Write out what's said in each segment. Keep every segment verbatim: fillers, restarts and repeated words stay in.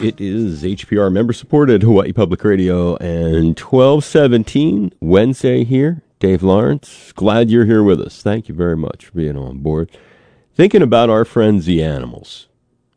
It is H P R member-supported Hawaii Public Radio and twelve seventeen Wednesday here. Dave Lawrence, glad you're here with us. Thank you very much for being on board. Thinking about our friends, the animals.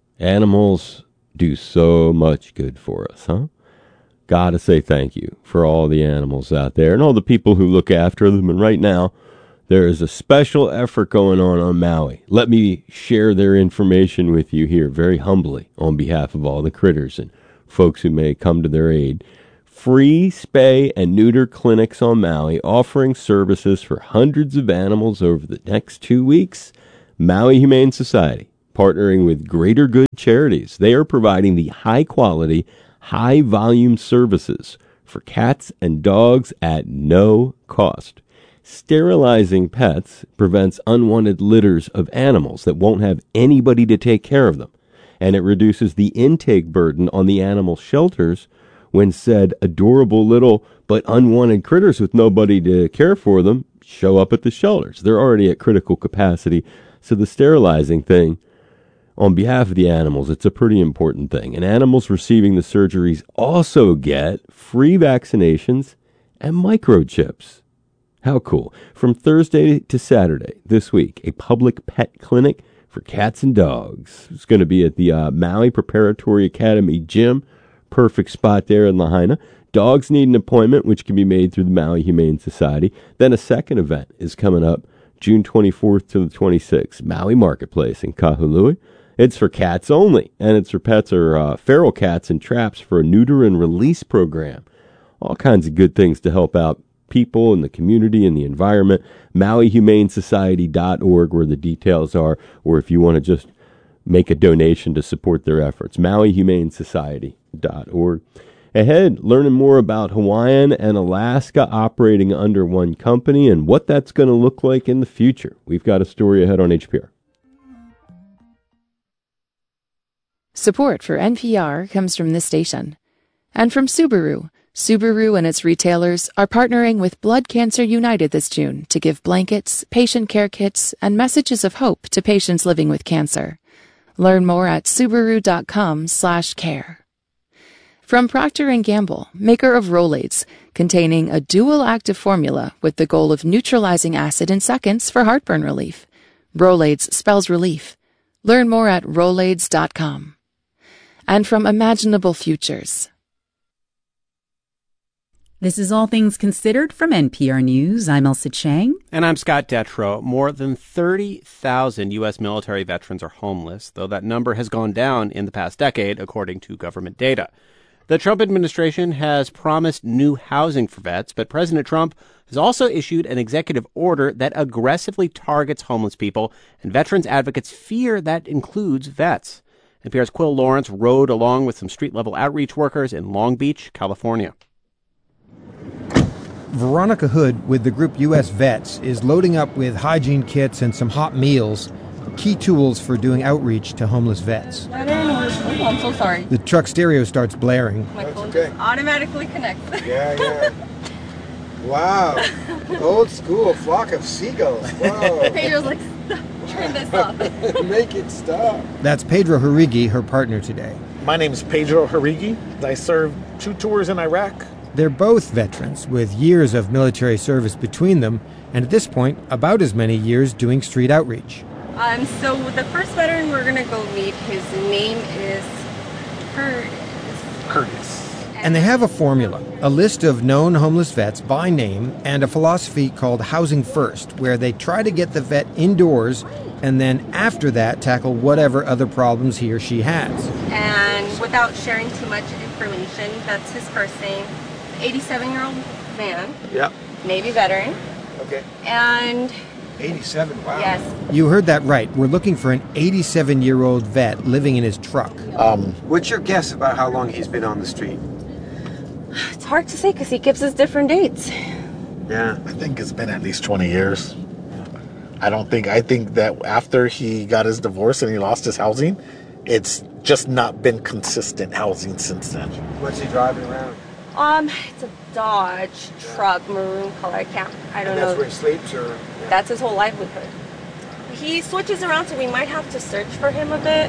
Animals do so much good for us, huh? Gotta say thank you for all the animals out there and all the people who look after them. And right now, there is a special effort going on on Maui. Let me share their information with you here very humbly on behalf of all the critters and folks who may come to their aid. Free spay and neuter clinics on Maui offering services for hundreds of animals over the next two weeks. Maui Humane Society, partnering with Greater Good Charities. They are providing the high-quality, high-volume services for cats and dogs at no cost. Sterilizing pets prevents unwanted litters of animals that won't have anybody to take care of them, and it reduces the intake burden on the animal shelters when said adorable little but unwanted critters with nobody to care for them show up at the shelters. They're already at critical capacity, so the sterilizing thing, on behalf of the animals, it's a pretty important thing. And animals receiving the surgeries also get free vaccinations and microchips. How cool. From Thursday to Saturday this week, a public pet clinic for cats and dogs. It's going to be at the uh, Maui Preparatory Academy Gym. Perfect spot there in Lahaina. Dogs need an appointment, which can be made through the Maui Humane Society. Then a second event is coming up June twenty-fourth to the twenty-sixth, Maui Marketplace in Kahului. It's for cats only, and it's for pets or uh, feral cats and traps for a neuter and release program. All kinds of good things to help out people in the community and the environment. Maui Humane Society dot org, where the details are, or if you want to just make a donation to support their efforts. Maui Humane Society dot org. Ahead, learning more about Hawaiian and Alaska operating under one company and what that's going to look like in the future. We've got a story ahead on H P R. Support for N P R comes from this station and from Subaru. Subaru and its retailers are partnering with Blood Cancer United this June to give blankets, patient care kits, and messages of hope to patients living with cancer. Learn more at Subaru dot com slash care. From Procter and Gamble, maker of Rolaids, containing a dual active formula with the goal of neutralizing acid in seconds for heartburn relief. Rolaids spells relief. Learn more at Rolaids dot com. And from Imaginable Futures. This is All Things Considered from N P R News. I'm Elsa Chang. And I'm Scott Detrow. More than thirty thousand U S military veterans are homeless, though that number has gone down in the past decade, according to government data. The Trump administration has promised new housing for vets, but President Trump has also issued an executive order that aggressively targets homeless people, and veterans advocates fear that includes vets. N P R's Quill Lawrence rode along with some street-level outreach workers in Long Beach, California. Veronica Hood with the group U S Vets is loading up with hygiene kits and some hot meals, key tools for doing outreach to homeless vets. Oh, I'm so sorry. The truck stereo starts blaring. My phone okay. automatically connects. Yeah, yeah. Wow. Old school flock of seagulls. Whoa. Pedro's like, stop. Turn this off. Make it stop. That's Pedro Harigi, her partner today. My name is Pedro Harigi. I served two tours in Iraq. They're both veterans with years of military service between them, and at this point, about as many years doing street outreach. Um, so the first veteran we're going to go meet, his name is Curtis. Curtis. And they have a formula, a list of known homeless vets by name, and a philosophy called Housing First, where they try to get the vet indoors and then after that tackle whatever other problems he or she has. And without sharing too much information, that's his first name. eighty-seven-year-old man. Yep. Navy veteran. Okay. And... eighty-seven, wow. Yes. You heard that right. We're looking for an eighty-seven-year-old vet living in his truck. Um, What's your guess about how long he's been on the street? It's hard to say because he gives us different dates. Yeah. I think it's been at least twenty years. I don't think, I think that after he got his divorce and he lost his housing, it's just not been consistent housing since then. What's he driving around? Um, it's a Dodge truck, maroon color. I can't, I don't and that's know. where he sleeps, or? Yeah. That's his whole livelihood. He switches around, so we might have to search for him a bit.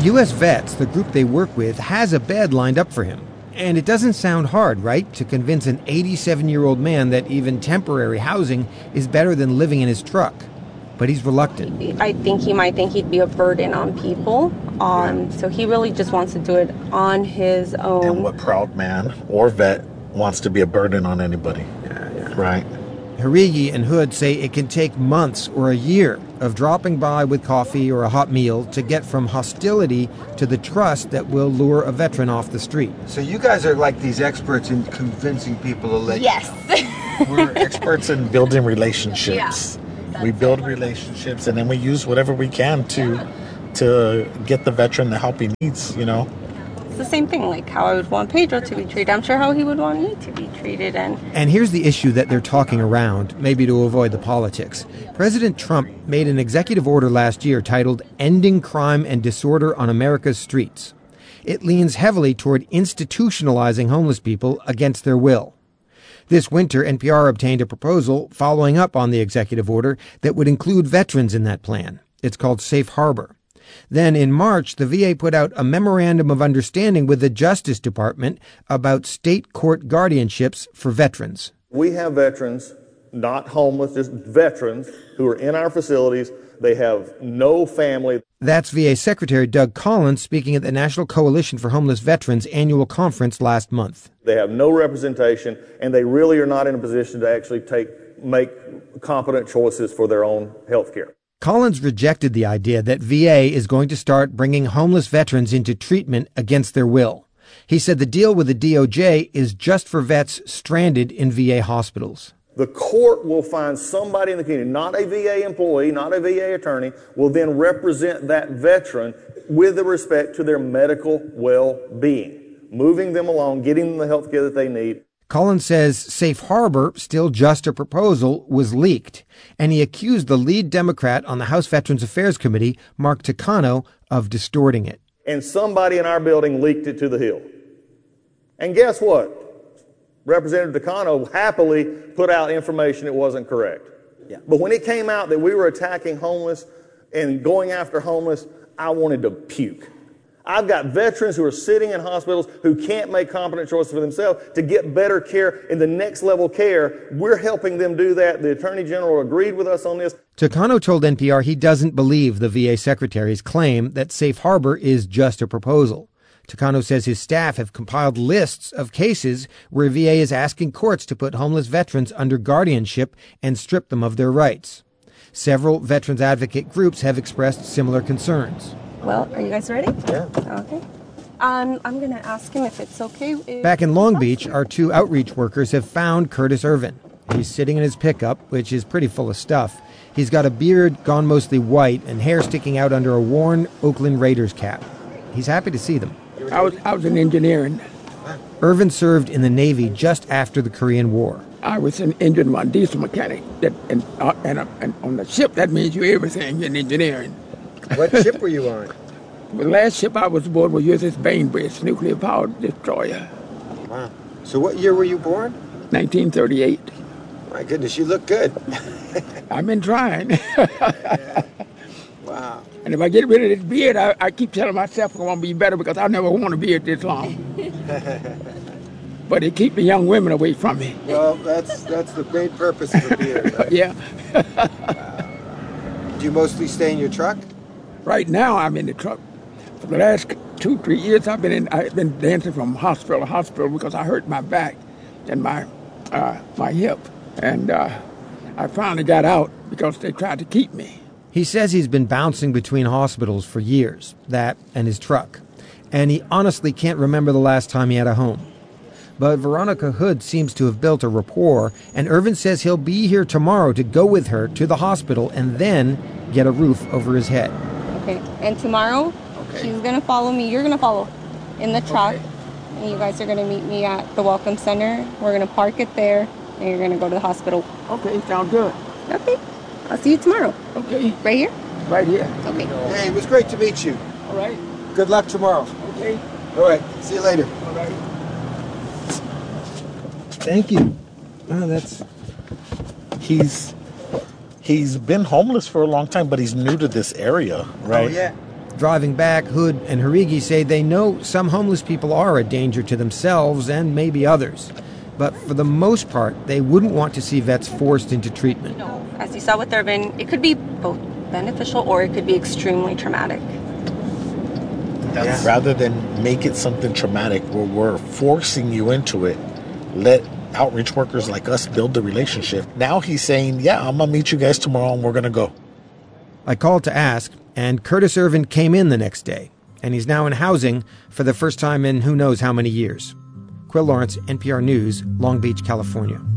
U S Vets, the group they work with, has a bed lined up for him. And it doesn't sound hard, right, to convince an eighty-seven-year-old man that even temporary housing is better than living in his truck. But he's reluctant. I think he might think he'd be a burden on people. Um, so he really just wants to do it on his own. And what proud man or vet wants to be a burden on anybody? Yeah, yeah. Right. Harigi and Hood say it can take months or a year of dropping by with coffee or a hot meal to get from hostility to the trust that will lure a veteran off the street. So you guys are like these experts in convincing people to let Yes. you We're experts in building relationships. Yeah, we build relationships, and then we use whatever we can to to get the veteran the help he needs, you know. It's the same thing, like how I would want Pedro to be treated. I'm sure how he would want me to be treated. And And here's the issue that they're talking around, maybe to avoid the politics. President Trump made an executive order last year titled Ending Crime and Disorder on America's Streets. It leans heavily toward institutionalizing homeless people against their will. This winter, N P R obtained a proposal following up on the executive order that would include veterans in that plan. It's called Safe Harbor. Then in March, the V A put out a memorandum of understanding with the Justice Department about state court guardianships for veterans. We have veterans, not homeless, just veterans who are in our facilities. They have no family. That's V A Secretary Doug Collins speaking at the National Coalition for Homeless Veterans annual conference last month. They have no representation, and they really are not in a position to actually take make competent choices for their own health care. Collins rejected the idea that V A is going to start bringing homeless veterans into treatment against their will. He said the deal with the D O J is just for vets stranded in V A hospitals. The court will find somebody in the community, not a V A employee, not a V A attorney, will then represent that veteran with respect to their medical well-being, moving them along, getting them the health care that they need. Collins says Safe Harbor, still just a proposal, was leaked, and he accused the lead Democrat on the House Veterans Affairs Committee, Mark Takano, of distorting it. And somebody in our building leaked it to the Hill. And guess what? Representative Takano happily put out information that wasn't correct. Yeah. But when it came out that we were attacking homeless and going after homeless, I wanted to puke. I've got veterans who are sitting in hospitals who can't make competent choices for themselves to get better care in the next level care. We're helping them do that. The Attorney General agreed with us on this. Takano told N P R he doesn't believe the V A secretary's claim that Safe Harbor is just a proposal. Takano says his staff have compiled lists of cases where V A is asking courts to put homeless veterans under guardianship and strip them of their rights. Several veterans advocate groups have expressed similar concerns. well, are you guys ready? Yeah. Okay. Um, I'm going to ask him if it's okay. If Back in Long Beach, our two outreach workers have found Curtis Irvin. He's sitting in his pickup, which is pretty full of stuff. He's got a beard gone mostly white and hair sticking out under a worn Oakland Raiders cap. He's happy to see them. I was I was in engineering. Irvin served in the Navy just after the Korean War. I was an engine one, diesel mechanic. That and, uh, and, uh, and on the ship, that means you're everything in engineering. What ship were you on? The last ship I was aboard was U S S Bainbridge, nuclear powered destroyer. Wow. So what year were you born? nineteen thirty-eight. My goodness, you look good. I've been trying. Yeah. Wow. And if I get rid of this beard, I, I keep telling myself I want to be better because I never want a beard this long. But it keeps the young women away from me. Well, that's that's the main purpose of a beard, right? Yeah. Wow. Do you mostly stay in your truck? Right now, I'm in the truck. For the last two, three years, I've been in. I've been dancing from hospital to hospital because I hurt my back and my uh, my hip, and uh, I finally got out because they tried to keep me. He says he's been bouncing between hospitals for years, that and his truck, and he honestly can't remember the last time he had a home. But Veronica Hood seems to have built a rapport, and Irvin says he'll be here tomorrow to go with her to the hospital and then get a roof over his head. Okay. And tomorrow, Okay. she's going to follow me. You're going to follow in the truck. Okay. And you guys are going to meet me at the Welcome Center. We're going to park it there, and you're going to go to the hospital. Okay, sounds good. Okay. I'll see you tomorrow. Okay, Right here? right here. Okay. Hey, it was great to meet you. All right. Good luck tomorrow. Okay. All right. See you later. All right. Thank you. Oh, that's... He's he's been homeless for a long time, but he's new to this area, right? Oh, yeah. Driving back, Hood and Harigi say they know some homeless people are a danger to themselves and maybe others. But for the most part, they wouldn't want to see vets forced into treatment. No, as you saw with Irvin, it could be both beneficial or it could be extremely traumatic. That's, yeah. Rather than make it something traumatic where we're forcing you into it, let outreach workers like us build the relationship. Now he's saying, yeah, I'm going to meet you guys tomorrow and we're going to go. I called to ask, and Curtis Irvin came in the next day, and he's now in housing for the first time in who knows how many years. Quill Lawrence, N P R News, Long Beach, California.